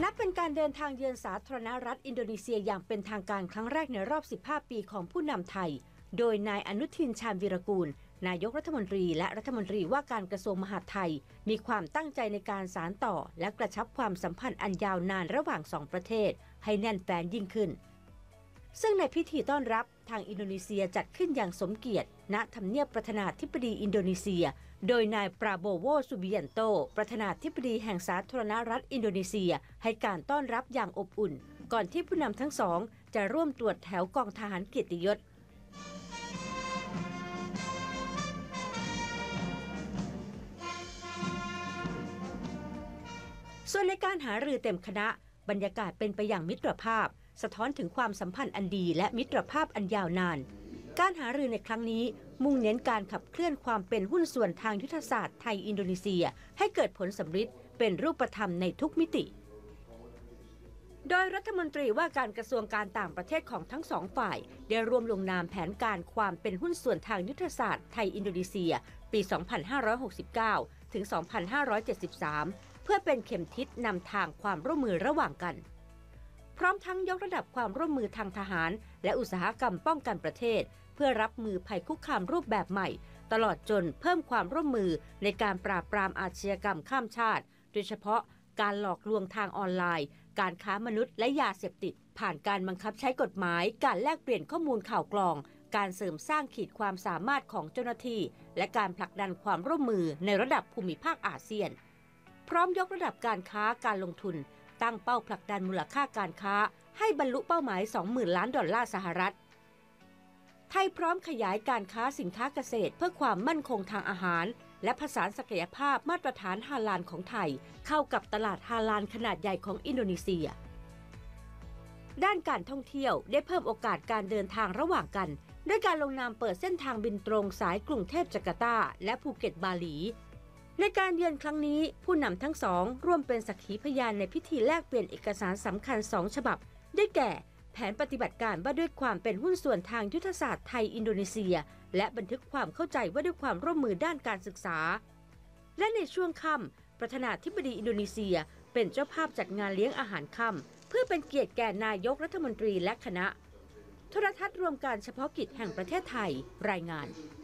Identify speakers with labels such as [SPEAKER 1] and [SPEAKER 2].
[SPEAKER 1] นับเป็นการเดินทางเยือนสาธารณรัฐอินโดนีเซียอย่างเป็นทางการครั้งแรกในรอบ 15 ปีของผู้นำไทยโดยนายอนุทิน ชาญวีรกูลนายกรัฐมนตรีและรัฐมนตรีว่าการกระทรวงมหาดไทยมีความตั้งใจในการสานต่อและกระชับความสัมพันธ์อันยาวนานระหว่างสองประเทศให้แน่นแฟ้นยิ่งขึ้นซึ่งในพิธีต้อนรับทางอินโดนีเซียจัดขึ้นอย่างสมเกียรติณทำเนียบประธานาธิบดีอินโดนีเซียโดยนายปราโบโว สุบิยันโตประธานาธิบดีแห่งสาธารณรัฐอินโดนีเซียให้การต้อนรับอย่างอบอุ่นก่อนที่ผู้นำทั้งสองจะร่วมตรวจแถวกองทหารเกียรติยศส่วนในการหารือเต็มคณะบรรยากาศเป็นไปอย่างมิตรภาพสะท้อนถึงความสัมพันธ์อันดีและมิตรภาพอันยาวนานการหารือในครั้งนี้มุ่งเน้นการขับเคลื่อนความเป็นหุ้นส่วนทางยุทธศาสตร์ไทยอินโดนีเซียให้เกิดผลสำฤทธิ์เป็นรูปธรรมในทุกมิติโดยรัฐมนตรีว่าการกระทรวงการต่างประเทศของทั้งสองฝ่ายได้ร่วมลงนามแผนการความเป็นหุ้นส่วนทางยุทธศาสตร์ไทยอินโดนีเซียปี 2569 ถึง 2573 เพื่อเป็นเข็มทิศนำทางความร่วมมือระหว่างกันพร้อมทั้งยกระดับความร่วมมือทางทหารและอุตสาหกรรมป้องกันประเทศเพื่อรับมือภัยคุกคามรูปแบบใหม่ตลอดจนเพิ่มความร่วมมือในการปราบปรามอาชญากรรมข้ามชาติโดยเฉพาะการหลอกลวงทางออนไลน์การค้ามนุษย์และยาเสพติดผ่านการบังคับใช้กฎหมายการแลกเปลี่ยนข้อมูลข่าวกรองการเสริมสร้างขีดความสามารถของเจ้าหน้าที่และการผลักดันความร่วมมือในระดับภูมิภาคอาเซียนพร้อมยกระดับการค้าการลงทุนตั้งเป้าผลักดันมูลค่าการค้าให้บรรลุเป้าหมาย 20,000 ล้านดอลลาร์สหรัฐไทยพร้อมขยายการค้าสินค้าเกษตรเพื่อความมั่นคงทางอาหารและผสานศักยภาพมาตรฐานฮาลาลของไทยเข้ากับตลาดฮาลาลขนาดใหญ่ของอินโดนีเซียด้านการท่องเที่ยวได้เพิ่มโอกาสการเดินทางระหว่างกันด้วยการลงนามเปิดเส้นทางบินตรงสายกรุงเทพจาการ์ตาและภูเก็ตบาหลีในการเยือนครั้งนี้ผู้นำทั้งสองร่วมเป็นสักขีพยานในพิธีแลกเปลี่ยนเอกสารสำคัญ2ฉบับได้แก่แผนปฏิบัติการว่าด้วยความเป็นหุ้นส่วนทางยุทธศาสตร์ไทยอินโดนีเซียและบันทึกความเข้าใจว่าด้วยความร่วมมือด้านการศึกษาและในช่วงค่ำประธานาธิบดีอินโดนีเซียเป็นเจ้าภาพจัดงานเลี้ยงอาหารค่ำเพื่อเป็นเกียรติแก่นายกรัฐมนตรีและคณะโทรทัศน์รวมการเฉพาะกิจแห่งประเทศไทยรายงาน